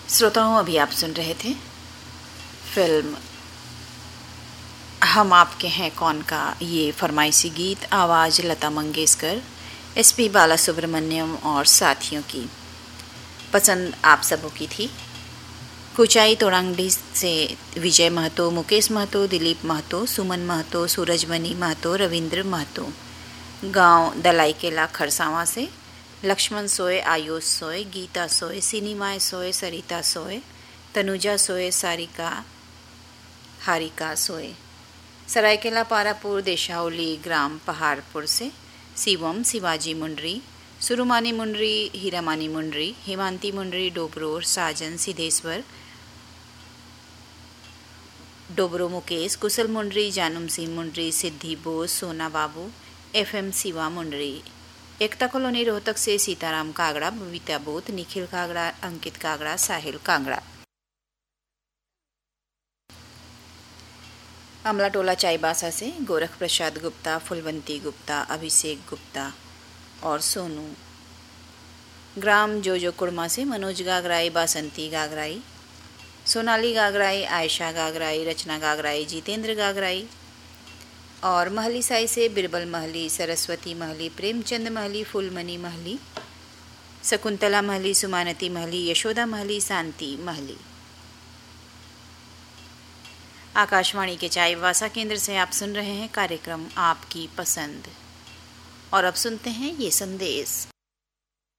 श्रोताओं, अभी आप सुन रहे थे फिल्म हम आपके हैं कौन का ये फरमाइशी गीत। आवाज़ लता मंगेशकर, एसपी बालासुब्रमण्यम और साथियों की। पसंद आप सबों की थी। कुचाई तोड़ांगडी से विजय महतो, मुकेश महतो, दिलीप महतो, सुमन महतो, सूरजमणि महतो, रविंद्र महतो। गांव दलाईकेला खरसावां से लक्ष्मण सोय, आयुष सोय, गीता सोय, सिनीमाय सोय, सरिता सोय, तनुजा सोय, सारिका हारिका सोय। सरायकेला पारापुर देशावली ग्राम पहाड़पुर से शिवम, शिवाजी मुंडरी, सुरुमानी मुंडरी, हीरामानी मुंडरी, हेमांती मुंडरी, डोबरोर, साजन, सिद्धेश्वर, डोबरो मुकेश, कुशल मुंडरी, जानम सिंह मुंडरी, सिद्धि बोस, सोना बाबू, FM शिवा मुंडरी। एकता कॉलोनी रोहतक से सीताराम कागड़ा, बबीता बोत, निखिल कागड़ा, अंकित कागड़ा, साहिल कागड़ा। अमला टोला चाईबासा से गोरख प्रसाद गुप्ता, फुलवंती गुप्ता, अभिषेक गुप्ता और सोनू। ग्राम जोजो कुड़मा से मनोज गागराई, बासंती गागराई, सोनाली गागराई, आयशा गागराई, रचना गागराई, जितेंद्र गागराई। और महली साई से बिरबल महली, सरस्वती महली, प्रेमचंद महली, फूलमणि महली, शकुंतला महली, सुमानती महली, यशोदा महली, शांति महली। आकाशवाणी के चाईबासा केंद्र से आप सुन रहे हैं कार्यक्रम आपकी पसंद। और अब सुनते हैं ये संदेश।